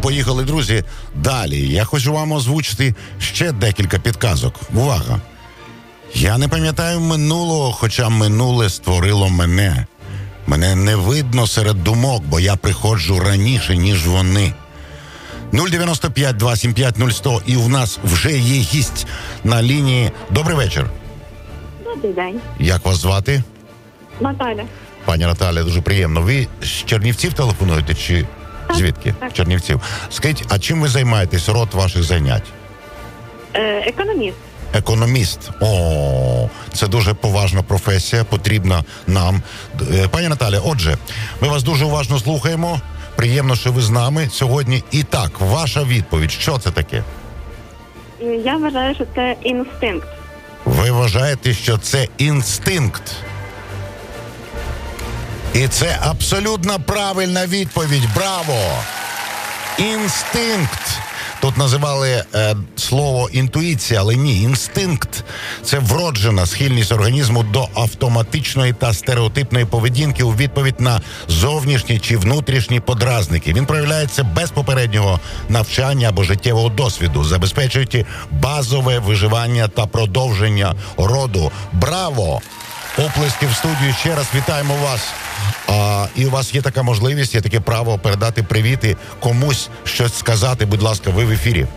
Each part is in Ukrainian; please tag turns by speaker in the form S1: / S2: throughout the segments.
S1: поїхали, друзі, далі. Я хочу вам озвучити ще декілька підказок. Увага! Я не пам'ятаю минулого, хоча минуле створило мене. Мене не видно серед думок, бо я приходжу раніше, ніж вони. 095-275-0100, і в нас вже є гість на лінії. Добрий вечір.
S2: Добрий день.
S1: Як вас звати?
S2: Наталя.
S1: Пані Наталя, дуже приємно. Ви з Чернівців телефонуєте чи звідки?
S2: Так.
S1: Чернівців. Скажіть, а чим ви займаєтесь, род ваших занять?
S2: Економіст.
S1: Економіст. О, це дуже поважна професія, потрібна нам. Пані Наталя, отже, ми вас дуже уважно слухаємо. Приємно, що ви з нами сьогодні. І так, ваша відповідь, що це таке?
S2: Я вважаю, що це інстинкт.
S1: Ви вважаєте, що це інстинкт? І це абсолютно правильна відповідь. Браво! Інстинкт. Тут називали слово інтуїція, але ні, інстинкт – це вроджена схильність організму до автоматичної та стереотипної поведінки у відповідь на зовнішні чи внутрішні подразники. Він проявляється без попереднього навчання або життєвого досвіду, забезпечуючи базове виживання та продовження роду. Браво! Оплески в студію. Ще раз вітаємо вас. І у вас є така можливість, є таке право передати привіти, комусь щось сказати. Будь ласка, ви в ефірі.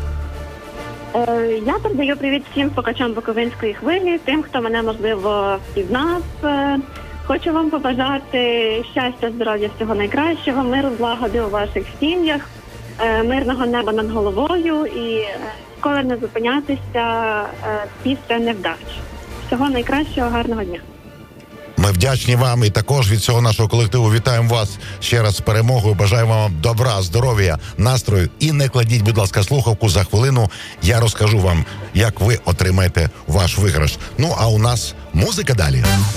S2: Я передаю привіт всім слухачам Буковинської хвилі, тим, хто мене, можливо, впізнав. Хочу вам побажати щастя, здоров'я, всього найкращого, миру, злагоди у ваших сім'ях, мирного неба над головою і ніколи не зупинятися після невдач. Всього найкращого, гарного дня.
S1: Ми вдячні вам і також від цього нашого колективу вітаємо вас ще раз з перемогою. Бажаємо вам добра, здоров'я, настрою. І не кладіть, будь ласка, слухавку. За хвилину я розкажу вам, як ви отримаєте ваш виграш. Ну, а у нас музика далі.